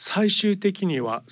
最終的には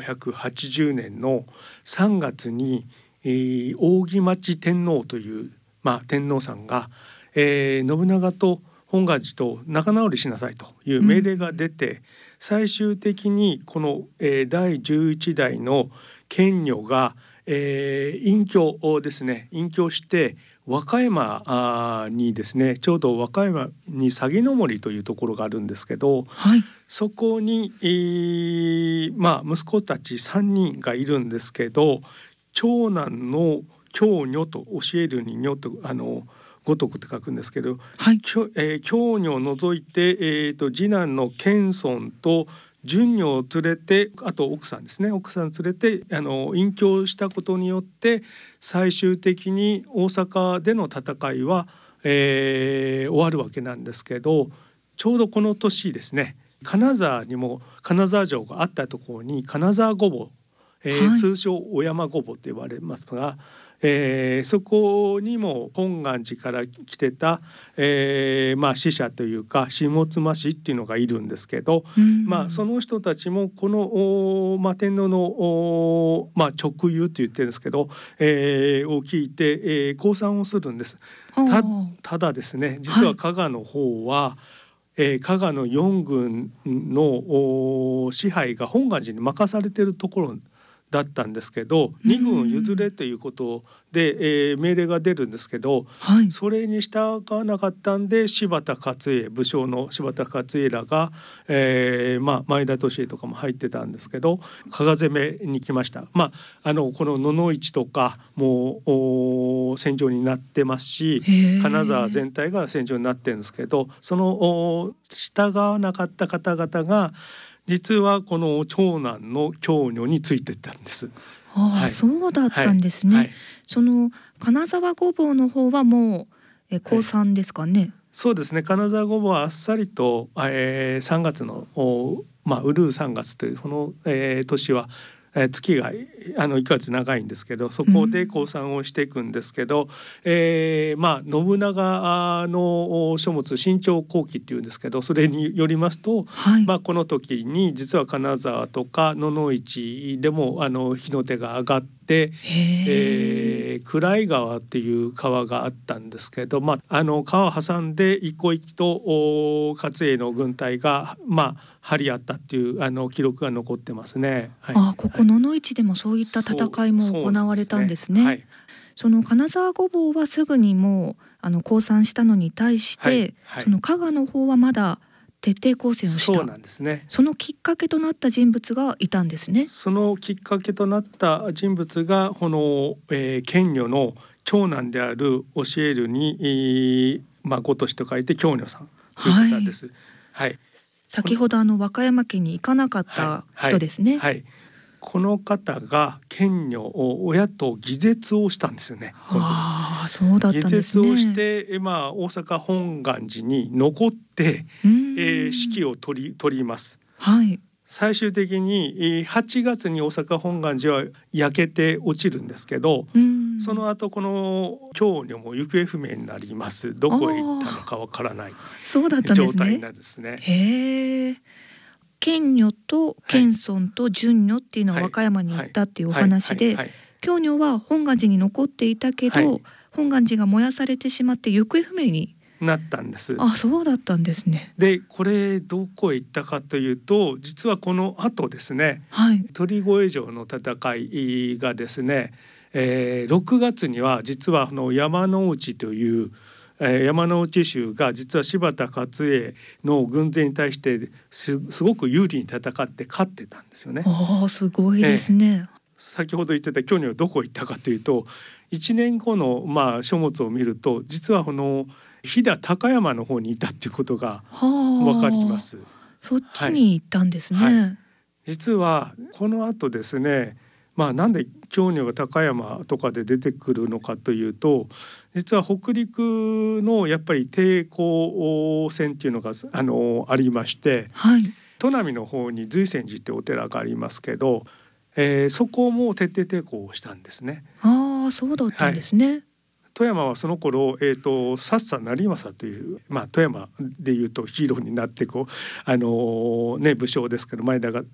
1580年の3月に、扇町天皇という、天皇さんが、信長と本願寺と仲直りしなさいという命令が出て、最終的にこの、第11代の検女が、隠居ですね、隠居して和歌山にですね、ちょうど和歌山に鷺の森というところがあるんですけど、そこに、息子たち3人がいるんですけど、長男の教女と教えるに女とごとくって書くんですけど、教女を除いて、次男の謙遜と順女を連れて、あと奥さんですね、奥さん連れて隠居したことによって最終的に大阪での戦いは、終わるわけなんですけど、ちょうどこの年ですね、金沢にも金沢城があったところに金沢御坊、通称小山御坊と言われますが、そこにも本願寺から来てた、使者というか下妻氏っていうのがいるんですけど、その人たちもこの、天皇の、勅諭って言ってるんですけど、を聞いて、降参をするんです。ただですね、実は加賀の方は、加賀の4郡の支配が本願寺に任されているところだったんですけど、2軍譲れということで、命令が出るんですけど、それに従わなかったんで柴田勝家、武将の柴田勝家らが、前田利家とかも入ってたんですけど、加賀攻めに来ました。この野々市とかも戦場になってますし、金沢全体が戦場になってるんですけど、その従わなかった方々が実はこの長男の教女についていったんです。 そうだったんですね。その金沢御坊の方はもう降参ですかね。 そうですね、金沢御坊はあっさりと、3月のうるう3月というこの、年は月が1ヶ月長いんですけど、そこで降参をしていくんですけど、信長の書物新朝後期っていうんですけど、それによりますと、この時に実は金沢とか野々市でも火の手が上がって、暗井川っていう川があったんですけど、川を挟んで一個一と勝家の軍隊が張り合ったっていう記録が残ってますね。 ここ野々市でもそういった戦いも行われたんですね。その金沢御坊はすぐにもう降参したのに対して、その加賀の方はまだ徹底抗戦をした。 そうなんですね。 そのきっかけとなった人物がいたんですね。 そのきっかけとなった人物がこの、検女の長男である教えるに、ごとしと書いて教女さんという方です。 先ほど和歌山県に行かなかった人ですね。 この方が検女を親と議絶をしたんですよね。 そうだったんですね。 議絶をして、大阪本願寺に残って、指揮を取ります。最終的に8月に大阪本願寺は焼けて落ちるんですけど、その後この教女も行方不明になります。どこへ行ったのかわからない状態なんですね。 検女と謙遜と順女っていうのは和歌山に行ったっていうお話で、教女は本願寺に残っていたけど、本願寺が燃やされてしまって行方不明になったんです。 そうだったんですね。 でこれどこへ行ったかというと、実はこの後ですね、鳥越城の戦いがですね、6月には実は山内という山内衆が実は柴田勝家の軍勢に対してすごく有利に戦って勝ってたんですよね。 すごいですね。 先ほど言ってた教女はどこ行ったかというと、1年後の書物を見ると実は飛騨高山の方にいたっていうことが分かります。 そっちに行ったんですね。 実はこの後ですね、なんで教女が高山とかで出てくるのかというと、実は北陸のやっぱり抵抗戦っていうのがありまして、砺波の方に随泉寺ってお寺がありますけど、そこも徹底抵抗をしたんですね。 そうだったんですね。 富山はその頃佐々成政という、富山でいうとヒーローになって武将ですけど、前田